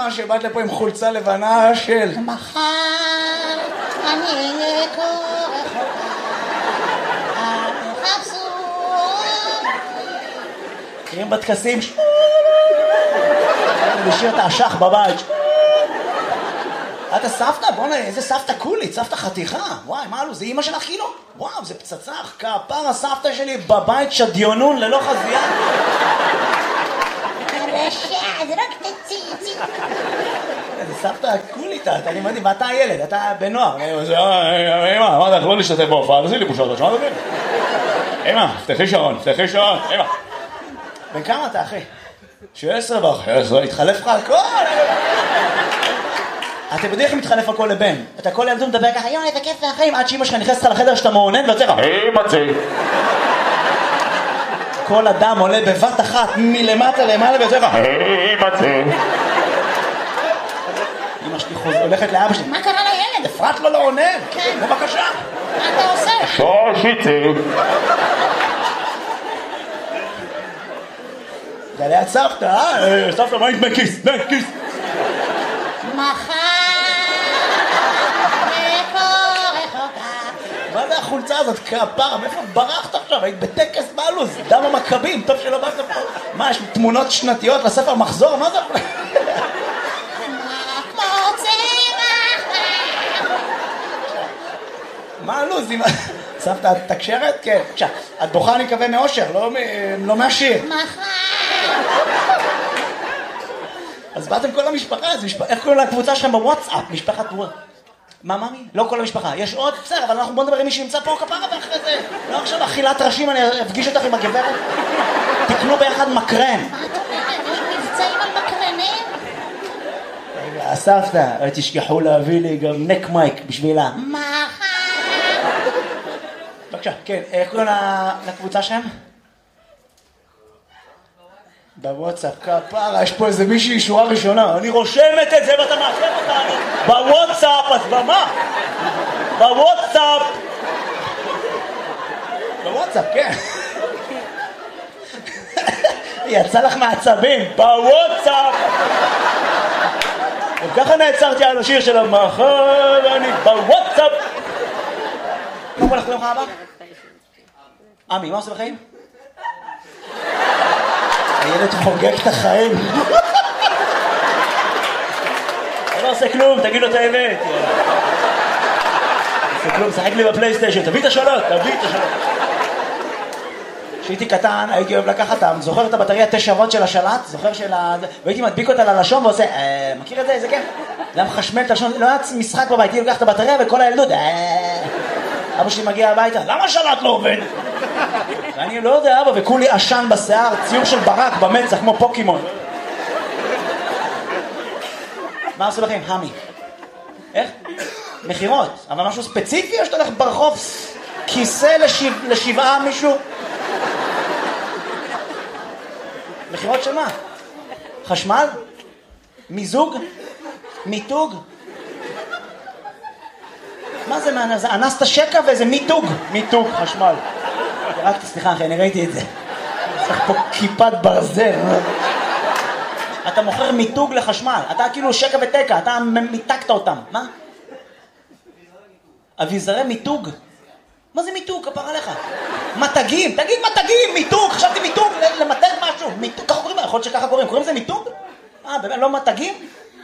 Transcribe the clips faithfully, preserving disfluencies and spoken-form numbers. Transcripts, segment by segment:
אמרה שבאת לפה עם חולצה לבנה של... מחר אני אהיה כה רחוקה, אל תחפשו מכירים בטקסים? לשיר את האשך בבית. את הסבתא? בוא'נה, איזה סבתא קולית, סבתא חתיכה. וואי, מה לו, זה אמא שלך כאילו? וואו, זה פצצה, כפר הסבתא שלי בבית שדיונון ללא חזייה. הרשע, זה רק תציצי. זה סבתא קולית, אני מדהים, ואתה הילד, אתה בנוער. אמא, מה אתה יכול להשתתף בהופעה? תעשי לי בושות, שמע דוד? אמא, תפתחי שעון, תפתחי שעון, אמא. בן כמה אתה, אחי? שבע עשרה ואחרי עשרה, התחלף לך הכל. אתם יודעים איך מתחלף הכל לבן? אתה כל ילדו מדבר ככה, יואי, זה כיף והחיים, עד שאמא שלך נכנסת לך לחדר שאתה מעונן ויוצא לך, היי מצי. כל אדם עולה בבת אחת מלמטה למעלה ויוצא לך, היי מצי. אמא שלי הולכת לאבא שלי, מה קרה לילד? אפרת לו לא עונן. כן. בבקשה. מה אתה עושה? שושיצי. זה ליד סבתא, אה? סבתא, מה היית בכיס? בכיס. מחר כה רחוקה. מה זה החולצה הזאת? כפרה, מאיפה ברחת עכשיו? היית בטקס בעלוז, דם המכבים, טוב שלא באת פה. מה, יש תמונות שנתיות לספר מחזור? מה זה? מה הלוז? סבתא, את תקשרת? כן. עכשיו, את בוכה אני מקווה מאושר, לא מהשיר. מחר. אז באתם כל המשפחה, איך קוראים לקבוצה שלכם בוואטסאפ? משפחת... מה, ממי? לא כל המשפחה. יש עוד? בסדר, אבל אנחנו בוא נדבר עם מי שימצא פה כפרה ואחרי זה. לא עכשיו אכילת ראשים, אני אפגיש אותך עם הגברת. תקנו ביחד מקרן. מה את אומרת? יש מבצעים על מקרנים? רגע, הסבתא, תשכחו להביא לי גם נק מייק בשבילה. מחר. בבקשה, כן, איך קוראים לקבוצה שלהם? בוואטסאפ, כפרה, יש פה איזה מישהי שורה ראשונה, אני רושמת את זה ואתה מאפשר אותנו בוואטסאפ, אז במה? בוואטסאפ בוואטסאפ, כן. יצא לך מעצבים, בוואטסאפ. וככה נעצרתי על השיר של המחר, אני בוואטסאפ. מה קורה לך ביום הבא? עמי, מה עושה בחיים? הילד חוגג את החיים. לא עושה כלום, תגיד לו את האמת. עושה כלום, שחק לי בפלייסטיישן, תביא את השאלות, תביא את השאלות. כשהייתי קטן, הייתי אוהב לקחת אותם, זוכר את הבטריה תשע וולט של השלט? זוכר של ה... והייתי מדביק אותה ללשון ועושה, מכיר את זה? איזה כיף? זה היה מחשמל את הלשון, לא היה משחק בבית, הייתי לוקח את הבטריה וכל הילדות, אבא שלי מגיע הביתה, למה השלט לא עובד? ואני לא יודע, אבא, וכולי עשן בשיער, ציור של ברק במצח, כמו פוקימון. מה עושה לכם? המי. איך? מחירות. אבל משהו ספציפי או שאתה הולך ברחוב כיסא לשבע, לשבעה מישהו? מחירות של מה? חשמל? מיזוג? מיתוג? מה זה? זה אנסת שקע ואיזה מיתוג. מיתוג, חשמל. רק סליחה אחי, אני ראיתי את זה. צריך פה כיפת ברזל. אתה מוכר מיתוג לחשמל. אתה כאילו שקע ותקע, אתה מיתקת אותם. מה? אביזרי מיתוג? מה זה מיתוג? כפר עליך. מתגים, תגיד מתגים, מיתוג. חשבתי מיתוג, למתג משהו. מיתוג, ככה קוראים, יכול להיות שככה קוראים. קוראים זה מיתוג? אה, באמת, לא מתגים?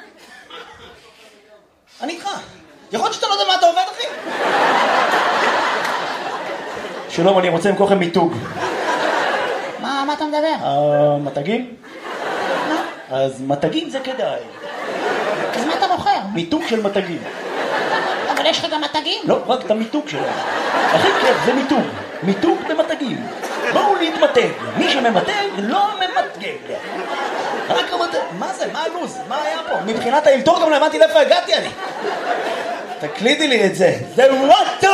אני איתך. יכול להיות שאתה לא יודע מה אתה עובד, אחי? שלום, אני רוצה למכור לכם מיתוג. מה, מה אתה מדבר? מתגים? אז מתגים זה כדאי. אז מה אתה מוכר? מיתוג של מתגים. אבל יש לך גם מתגים? לא, רק את המיתוג שלהם. הכי כיף זה מיתוג. מיתוג במתגים. בואו להתמתג. מי שממתג לא ממתגג. רק המתג. מה זה? מה הלוז? מה היה פה? מבחינת האלתור גם לא הבנתי לאיפה הגעתי אני. תקלידי לי את זה. זה וואטו!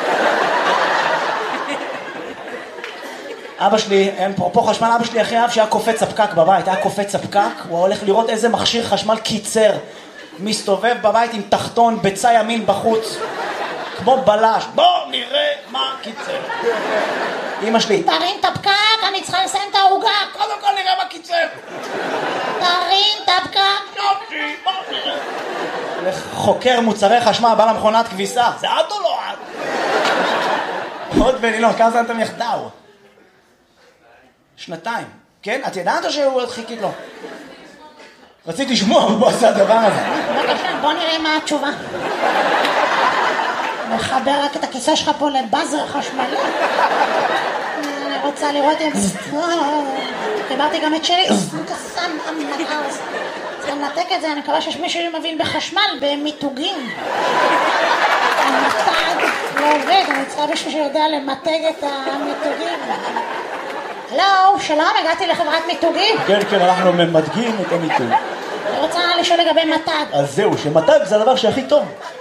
אבא שלי, אין פה, פה חשמל, אבא שלי הכי אהב שהיה קופץ הפקק בבית, היה קופץ הפקק, הוא הולך לראות איזה מכשיר חשמל קיצר, מסתובב בבית עם תחתון, ביצה ימין בחוץ, כמו בלש, בוא נראה מה קיצר. אמא שלי, תרים את הפקק, אני צריכה לסיים את העוגה. קודם כל נראה מה קיצר. תרים את הפקק. יופי. חוקר מוצרי חשמל, בא למכונת כביסה. זה את או לא את? עוד ולילון, כמה זמן אתם יחדיו? שנתיים. כן? את ידעת או שהוא חיכית לו? רציתי לשמוע, הוא עושה הדבר הזה. בבקשה, בוא נראה מה התשובה. מחבר רק את הכיסא שלך פה לבאזר חשמלי. אני רוצה לראות אם... חיברתי גם את שלי. קסם המקרס. צריך לנתק את זה, אני מקווה שיש מישהו שמבין בחשמל, במיתוגים. המתג לא עובד, אני צריכה מישהו שיודע למתג את המיתוגים. הלו, שלום, הגעתי לחברת מיתוגים. כן, כן, אנחנו ממתגים את המיתוג. אני רוצה לשאול לגבי מתג. אז זהו, שמתג זה הדבר שהכי טוב.